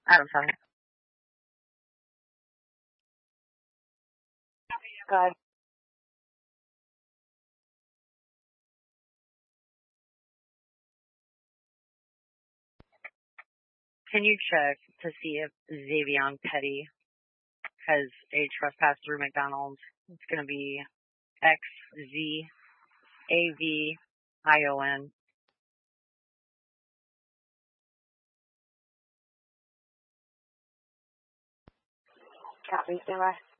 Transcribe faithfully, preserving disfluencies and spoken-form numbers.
Adam, sorry. Good. Can you check to see if Xavion Petty has a trespass through McDonald's? It's going to be X Z A V I O N. Copy, stand by.